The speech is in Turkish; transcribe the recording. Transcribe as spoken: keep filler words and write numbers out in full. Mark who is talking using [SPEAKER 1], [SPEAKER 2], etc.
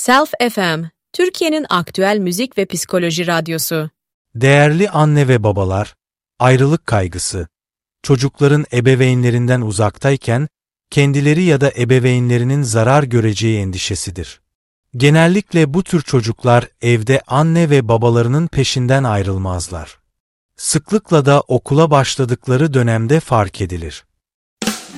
[SPEAKER 1] Self F M, Türkiye'nin aktüel müzik ve psikoloji radyosu.
[SPEAKER 2] Değerli anne ve babalar, ayrılık kaygısı, çocukların ebeveynlerinden uzaktayken, kendileri ya da ebeveynlerinin zarar göreceği endişesidir. Genellikle bu tür çocuklar evde anne ve babalarının peşinden ayrılmazlar. Sıklıkla da okula başladıkları dönemde fark edilir.